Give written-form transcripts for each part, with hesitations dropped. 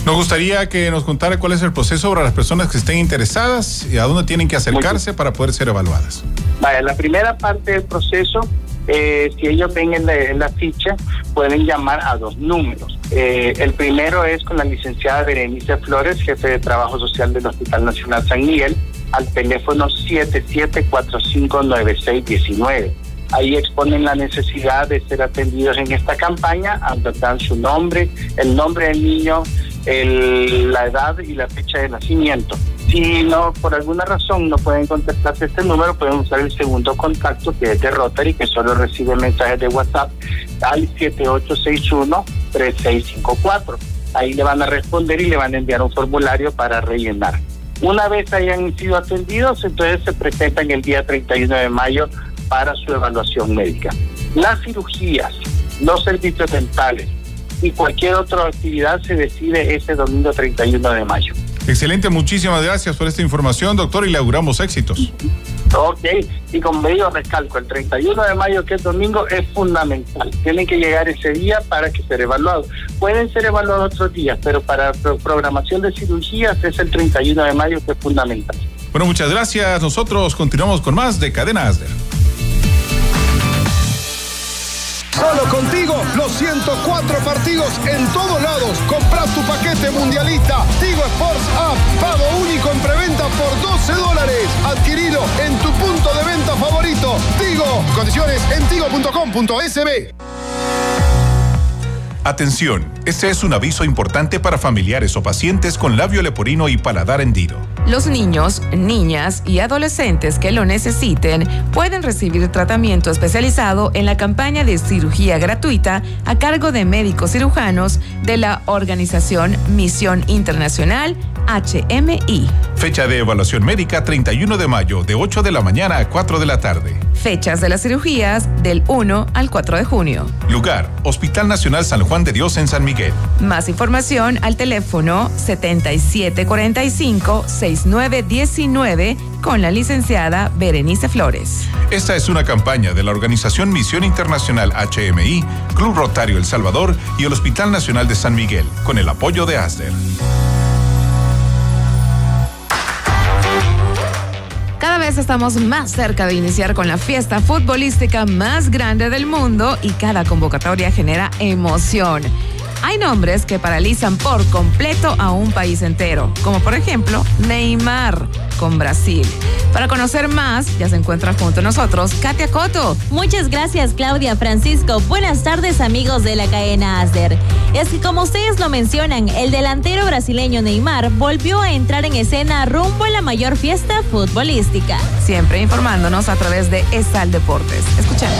Nos gustaría que nos contara cuál es el proceso para las personas que estén interesadas y a dónde tienen que acercarse para poder ser evaluadas. Vaya, la primera parte del proceso, si ellos ven en la ficha, pueden llamar a 2 números. El primero es con la licenciada Berenice Flores, jefe de Trabajo Social del Hospital Nacional San Miguel, al teléfono 77459619. Ahí exponen la necesidad de ser atendidos en esta campaña, dan su nombre, el nombre del niño, la edad y la fecha de nacimiento. Si no, por alguna razón no pueden contactarse este número, pueden usar el segundo contacto, que es de Rotary, que solo recibe mensajes de WhatsApp al 7861-3654. Ahí le van a responder y le van a enviar un formulario para rellenar. Una vez hayan sido atendidos, entonces se presentan el día 31 de mayo para su evaluación médica. Las cirugías, los servicios dentales y cualquier otra actividad se decide ese domingo 31 de mayo. Excelente, muchísimas gracias por esta información, doctor, y le auguramos éxitos. Ok, y como digo, recalco, el 31 de mayo, que es domingo, es fundamental. Tienen que llegar ese día para que ser evaluados. Pueden ser evaluados otros días, pero para programación de cirugías es el 31 de mayo, que es fundamental. Bueno, muchas gracias. Nosotros continuamos con más de Cadena ASDER. Solo contigo, los 104 partidos en todos lados. Compra tu paquete mundialista. Tigo Sports App. Pago único en preventa por $12. Adquirilo en tu punto de venta favorito. Tigo. Condiciones en tigo.com.sb. Atención, este es un aviso importante para familiares o pacientes con labio leporino y paladar hendido. Los niños, niñas y adolescentes que lo necesiten pueden recibir tratamiento especializado en la campaña de cirugía gratuita a cargo de médicos cirujanos de la organización Misión Internacional HMI. Fecha de evaluación médica 31 de mayo de 8 de la mañana a 4 de la tarde. Fechas de las cirugías del 1 al 4 de junio. Lugar, Hospital Nacional San Juan de Dios en San Miguel. Más información al teléfono 7745-6919 con la licenciada Berenice Flores. Esta es una campaña de la organización Misión Internacional HMI, Club Rotario El Salvador y el Hospital Nacional de San Miguel, con el apoyo de ASDER. Cada vez estamos más cerca de iniciar con la fiesta futbolística más grande del mundo y cada convocatoria genera emoción. Hay nombres que paralizan por completo a un país entero, como por ejemplo Neymar con Brasil. Para conocer más, ya se encuentra junto a nosotros Katia Coto. Muchas gracias, Claudia, Francisco. Buenas tardes, amigos de la cadena ASDER. Es que, como ustedes lo mencionan, el delantero brasileño Neymar volvió a entrar en escena rumbo a la mayor fiesta futbolística. Siempre informándonos a través de ESAL Deportes. Escuchemos.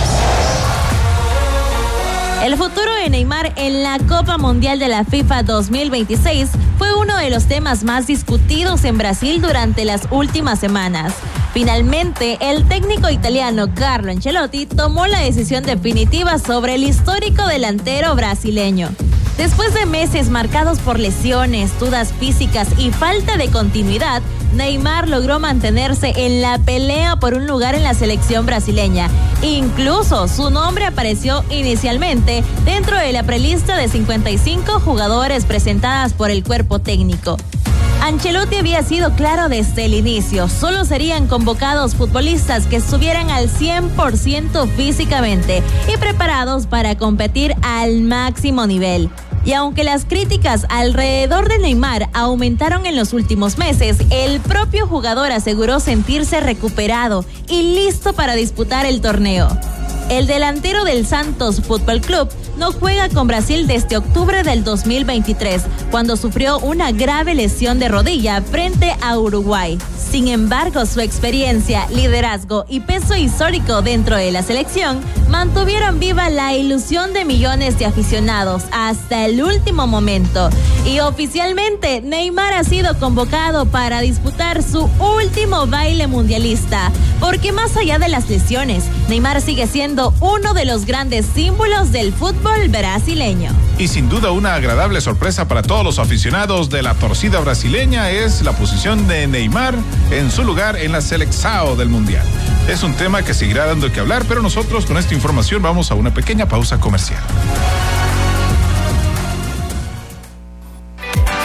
El futuro de Neymar en la Copa Mundial de la FIFA 2026 fue uno de los temas más discutidos en Brasil durante las últimas semanas. Finalmente, el técnico italiano Carlo Ancelotti tomó la decisión definitiva sobre el histórico delantero brasileño. Después de meses marcados por lesiones, dudas físicas y falta de continuidad, Neymar logró mantenerse en la pelea por un lugar en la selección brasileña. Incluso su nombre apareció inicialmente dentro de la prelista de 55 jugadores presentadas por el cuerpo técnico. Ancelotti había sido claro desde el inicio, solo serían convocados futbolistas que estuvieran al 100% físicamente y preparados para competir al máximo nivel. Y aunque las críticas alrededor de Neymar aumentaron en los últimos meses, el propio jugador aseguró sentirse recuperado y listo para disputar el torneo. El delantero del Santos Fútbol Club no juega con Brasil desde octubre del 2023, cuando sufrió una grave lesión de rodilla frente a Uruguay. Sin embargo, su experiencia, liderazgo y peso histórico dentro de la selección mantuvieron viva la ilusión de millones de aficionados hasta el último momento. Y oficialmente, Neymar ha sido convocado para disputar su último baile mundialista, porque más allá de las lesiones, Neymar sigue siendo uno de los grandes símbolos del fútbol brasileño. Y sin duda una agradable sorpresa para todos los aficionados de la torcida brasileña es la posición de Neymar en su lugar en la Seleção del Mundial. Es un tema que seguirá dando que hablar, pero nosotros con esta información vamos a una pequeña pausa comercial.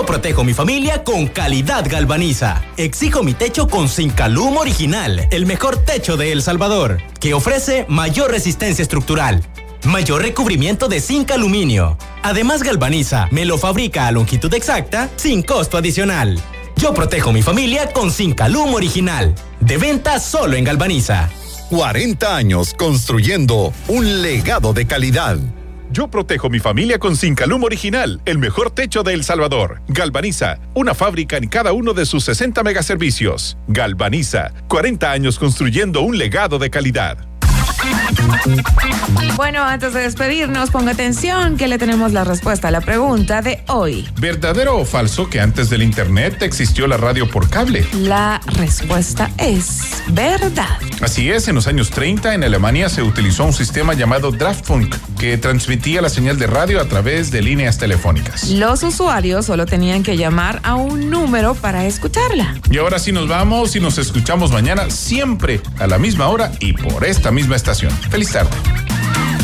Yo protejo mi familia con calidad Galvaniza. Exijo mi techo con Zincalum Original, el mejor techo de El Salvador, que ofrece mayor resistencia estructural, mayor recubrimiento de zinc aluminio. Además, Galvaniza me lo fabrica a longitud exacta sin costo adicional. Yo protejo mi familia con Zincalum Original. De venta solo en Galvaniza. 40 años construyendo un legado de calidad. Yo protejo mi familia con Zincalum Original, el mejor techo de El Salvador. Galvaniza, una fábrica en cada uno de sus 60 megaservicios. Galvaniza, 40 años construyendo un legado de calidad. Bueno, antes de despedirnos, ponga atención que le tenemos la respuesta a la pregunta de hoy. ¿Verdadero o falso que antes del internet existió la radio por cable? La respuesta es verdad. Así es, en los años 30 en Alemania se utilizó un sistema llamado Drahtfunk que transmitía la señal de radio a través de líneas telefónicas. Los usuarios solo tenían que llamar a un número para escucharla. Y ahora sí nos vamos y nos escuchamos mañana siempre a la misma hora y por esta misma estación. Feliz tarde.